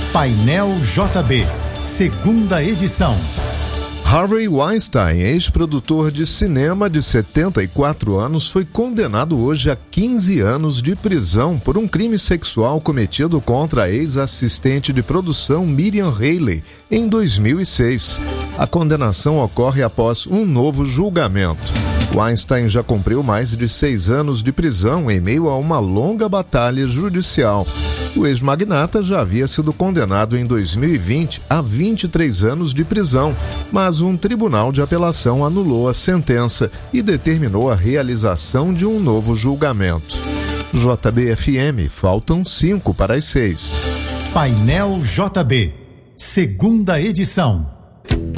Painel JB, segunda edição. Harvey Weinstein, ex-produtor de cinema de 74 anos, foi condenado hoje a 15 anos de prisão por um crime sexual cometido contra a ex-assistente de produção Miriam Haley em 2006. A condenação ocorre após um novo julgamento. Weinstein já cumpriu mais de 6 anos de prisão em meio a uma longa batalha judicial. O ex-magnata já havia sido condenado em 2020 a 23 anos de prisão, mas um tribunal de apelação anulou a sentença e determinou a realização de um novo julgamento. JB-FM, faltam 5 para as 6. Painel JB, segunda edição.